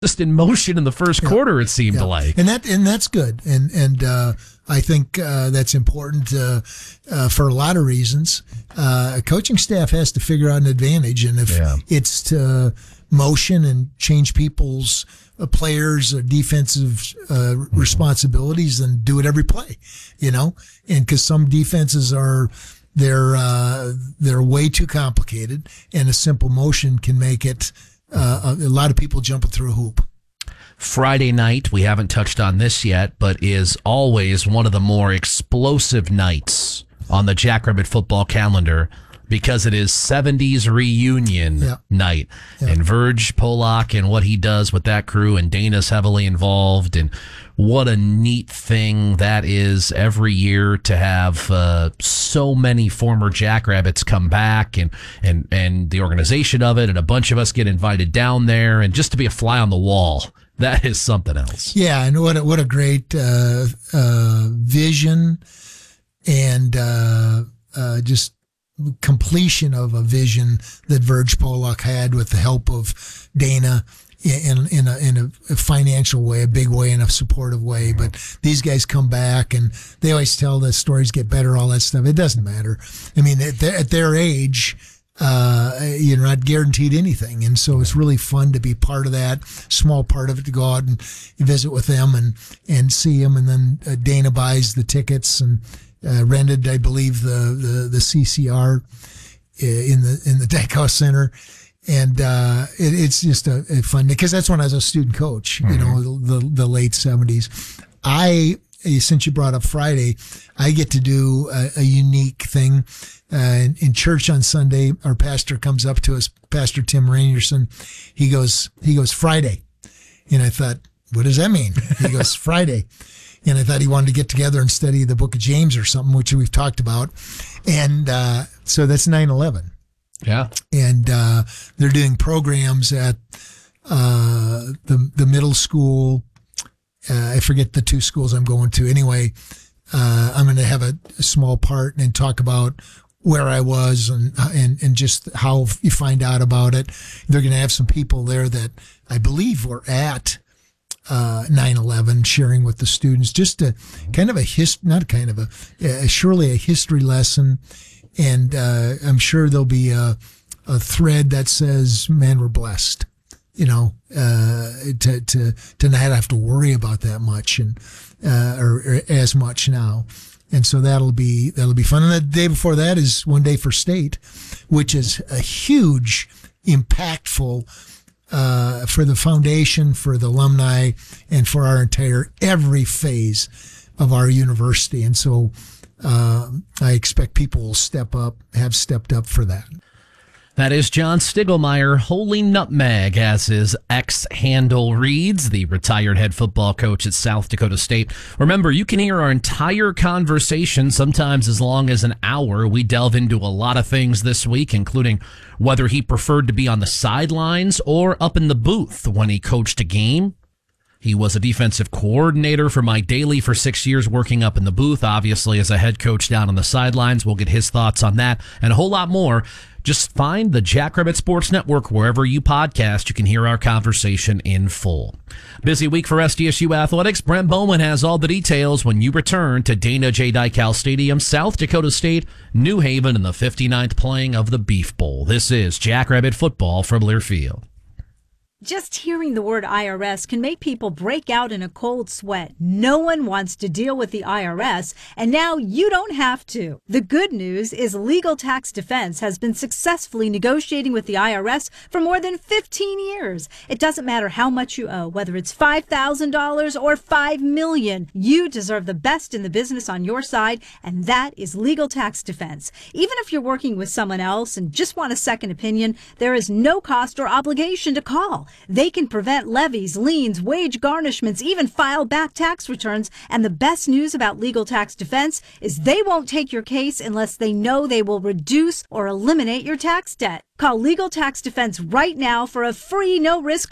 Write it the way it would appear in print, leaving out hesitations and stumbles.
just in motion in the first quarter, it seemed like. And that's good. And I think that's important for a lot of reasons. A coaching staff has to figure out an advantage, and if it's to motion and change people's players' defensive responsibilities, then do it every play, and because some defenses they're way too complicated, and a simple motion can make it a lot of people jumping through a hoop. Friday night, we haven't touched on this yet, but is always one of the more explosive nights on the Jackrabbit football calendar because it is 70s reunion night. And Verge Polak and what he does with that crew, and Dana's heavily involved, and what a neat thing that is every year to have so many former Jackrabbits come back, and the organization of it, and a bunch of us get invited down there, and just to be a fly on the wall. That is something else. Yeah, and what a great vision and just completion of a vision that Verge Polak had with the help of Dana in a financial way, a big way, in a supportive way. But these guys come back, and they always tell the stories get better, all that stuff. It doesn't matter. I mean, at their age, you're not guaranteed anything. And so it's really fun to be part of that, small part of it, to go out and visit with them and see them. And then Dana buys the tickets and rented, I believe, the CCR in the Dykehouse Center. And it's just a fun, because that's when I was a student coach, the late 70s. Since you brought up Friday, I get to do a unique thing. In church on Sunday, our pastor comes up to us, Pastor Tim Rainierson. He goes, Friday. And I thought, what does that mean? He goes, Friday. And I thought he wanted to get together and study the book of James or something, which we've talked about. And so that's 9/11. Yeah. And they're doing programs at the middle school. I forget the two schools I'm going to. Anyway, I'm going to have a small part and talk about where I was and just how you find out about it. They're going to have some people there that I believe were at 9/11 sharing with the students, just a kind of surely a history lesson. And I'm sure there'll be a thread that says, man, we're blessed, to not have to worry about that much or as much now. And so that'll be fun. And the day before that is One Day for State, which is a huge, impactful for the foundation, for the alumni, and for our every phase of our university. And so I expect people will have stepped up for that. That is John Stiglmeyer, Holy Nutmeg, as his X handle reads, the retired head football coach at South Dakota State. Remember, you can hear our entire conversation, sometimes as long as an hour. We delve into a lot of things this week, including whether he preferred to be on the sidelines or up in the booth when he coached a game. He was a defensive coordinator for Mike Daly for 6 years, working up in the booth, obviously as a head coach down on the sidelines. We'll get his thoughts on that and a whole lot more. Just find the Jackrabbit Sports Network wherever you podcast. You can hear our conversation in full. Busy week for SDSU athletics. Brent Bowman has all the details when you return to Dana J. Dykhouse Stadium, South Dakota State, New Haven, in the 59th playing of the Beef Bowl. This is Jackrabbit football from Learfield. Just hearing the word IRS can make people break out in a cold sweat. No one wants to deal with the IRS, and now you don't have to. The good news is Legal Tax Defense has been successfully negotiating with the IRS for more than 15 years. It doesn't matter how much you owe, whether it's $5,000 or $5 million. You deserve the best in the business on your side, and that is Legal Tax Defense. Even if you're working with someone else and just want a second opinion, there is no cost or obligation to call. They can prevent levies, liens, wage garnishments, even file back tax returns. And the best news about Legal Tax Defense is they won't take your case unless they know they will reduce or eliminate your tax debt. Call Legal Tax Defense right now for a free, no-risk